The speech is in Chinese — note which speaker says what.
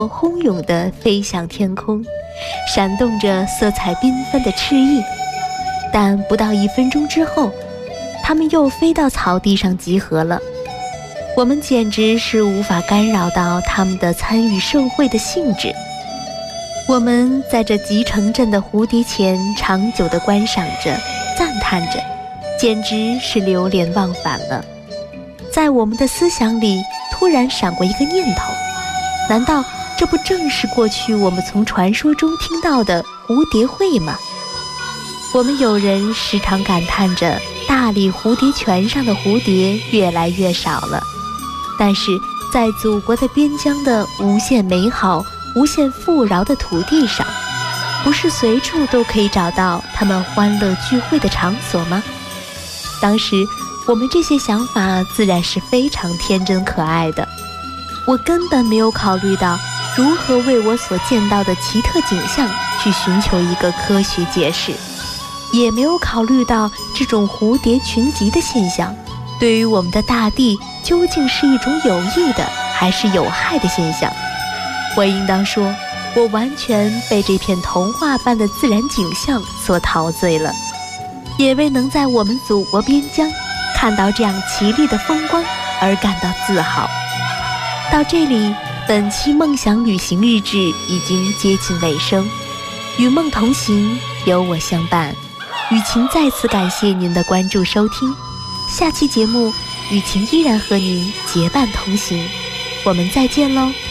Speaker 1: 轰涌地飞向天空，闪动着色彩缤纷的翅翼。但不到1分钟之后，它们又飞到草地上集合了。我们简直是无法干扰到它们的参与盛会的兴致。我们在这集成阵的蝴蝶前长久地观赏着，赞叹着，简直是流连忘返了。在我们的思想里突然闪过一个念头，难道这不正是过去我们从传说中听到的蝴蝶会吗？我们有人时常感叹着大理蝴蝶泉上的蝴蝶越来越少了，但是在祖国的边疆的无限美好、无限富饶的土地上，不是随处都可以找到他们欢乐聚会的场所吗？当时我们这些想法自然是非常天真可爱的，我根本没有考虑到如何为我所见到的奇特景象去寻求一个科学解释，也没有考虑到这种蝴蝶群集的现象对于我们的大地究竟是一种有益的还是有害的现象。我应当说，我完全被这片童话般的自然景象所陶醉了，也为能在我们祖国边疆看到这样奇丽的风光而感到自豪。到这里，本期梦想旅行日志已经接近尾声，与梦同行，有我相伴。雨晴再次感谢您的关注收听，下期节目雨晴依然和您结伴同行，我们再见喽。